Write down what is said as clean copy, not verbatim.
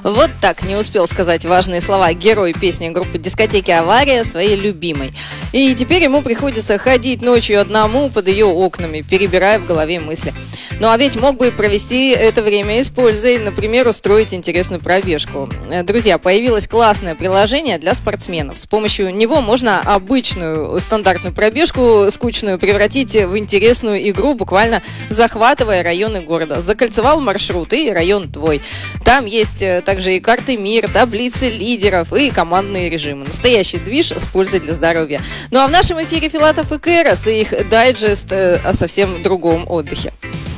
Вот так не успел сказать важные слова герой песни группы «Дискотеки Авария» своей любимой. И теперь ему приходится ходить ночью одному под ее окнами, перебирая в голове мысли. Ну а ведь мог бы провести это время с пользой, например, устроить интересную пробежку. Друзья, появилось классное приложение для спортсменов. С помощью него можно обычную стандартную пробежку скучную превратить в интересную игру, буквально захватывая районы города. Закольцевал маршрут и район твой. Там есть также и карты мира, таблицы лидеров и командные режимы. Настоящий движ с пользой для здоровья. Ну а в нашем эфире Филатов и Кэрос и их дайджест о совсем другом отдыхе.